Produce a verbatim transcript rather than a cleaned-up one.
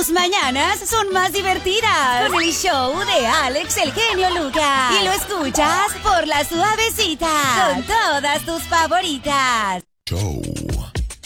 Tus mañanas son más divertidas con el show de Alex el genio Lucas. Y lo escuchas por La Suavecita con todas tus favoritas.